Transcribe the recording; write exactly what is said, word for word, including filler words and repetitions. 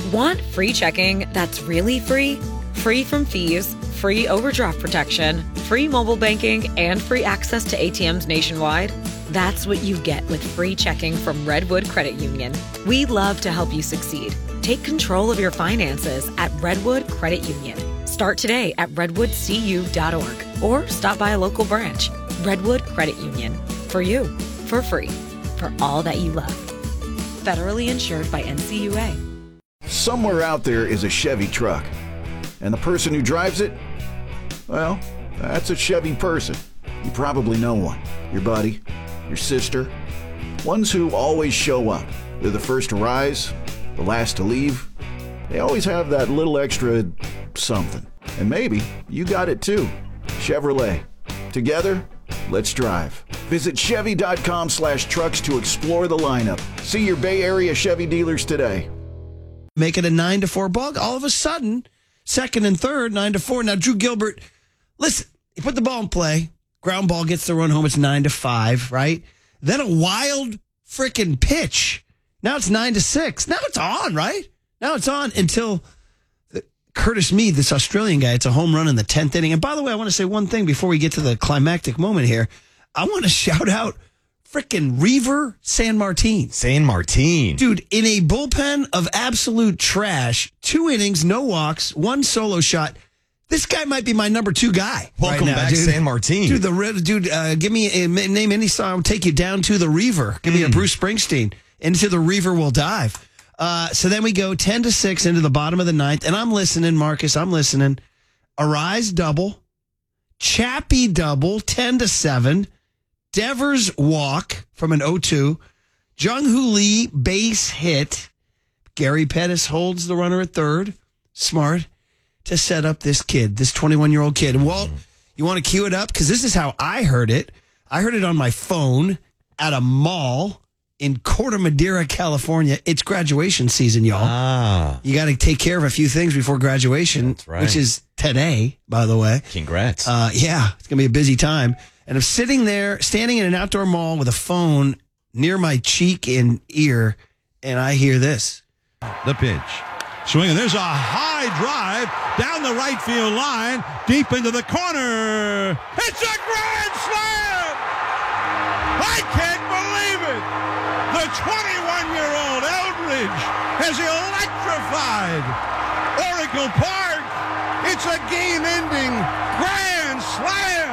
Want free checking that's really free? Free from fees, free overdraft protection, free mobile banking, and free access to A T Ms nationwide? That's what you get with free checking from Redwood Credit Union. We love to help you succeed. Take control of your finances at Redwood Credit Union. Start today at redwood c u dot org or stop by a local branch. Redwood Credit Union. For you, for free, for all that you love. Federally insured by N C U A. Somewhere out there is a Chevy truck. And the person who drives it, well, that's a Chevy person. You probably know one. Your buddy, your sister. Ones who always show up. They're the first to rise, the last to leave. They always have that little extra something. And maybe you got it too. Chevrolet. Together, let's drive. Visit Chevy.com slash trucks to explore the lineup. See your Bay Area Chevy dealers today. Make it a nine to four ball. All of a sudden, second and third, nine to four. Now, Drew Gilbert, listen, you put the ball in play. Ground ball gets the run home. It's nine to five, right? Then a wild freaking pitch. Now it's nine to six. Now it's on, right? Now it's on until Curtis Mead, this Australian guy, it's a home run in the tenth inning. And by the way, I want to say one thing before we get to the climactic moment here. I want to shout out frickin' Reaver San Martin. San Martin. Dude, in a bullpen of absolute trash, two innings, no walks, one solo shot. This guy might be my number two guy. Welcome right now, back, dude. San Martin. Dude, the dude, uh, give me a name any song. I'll take you down to the Reaver. Give mm. me a Bruce Springsteen. Into the Reaver will dive. Uh, so then we go ten to six into the bottom of the ninth, and I'm listening, Marcus. I'm listening. Arise double, Chappie double, ten to seven. Devers walk from an oh two. Jung-Hoo Lee base hit. Gary Pettis holds the runner at third. Smart to set up this kid, this twenty-one-year-old kid. And Walt, you want to cue it up? Because this is how I heard it. I heard it on my phone at a mall in Corte Madera, California. It's graduation season, y'all. Ah. You got to take care of a few things before graduation, That's right. which is today, by the way. Congrats. Uh, yeah, it's going to be a busy time. And I'm sitting there, standing in an outdoor mall with a phone near my cheek and ear, and I hear this. The pitch. Swinging. There's a high drive down the right field line, deep into the corner. It's a grand slam! I can't believe it! The twenty-one-year-old Eldridge has electrified Oracle Park. It's a game-ending grand slam.